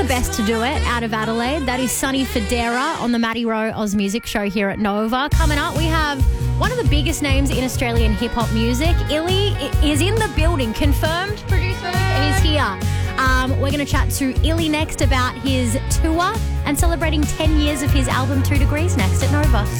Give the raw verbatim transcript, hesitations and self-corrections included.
the best to do it out of Adelaide. That is Sonny Fodera on the Matty Rowe Oz Music Show here at Nova. Coming up, we have one of the biggest names in Australian hip-hop music. Illy is in the building. Confirmed, producer? He's here. Um, we're going to chat to Illy next about his tour and celebrating ten years of his album Two Degrees next at Nova.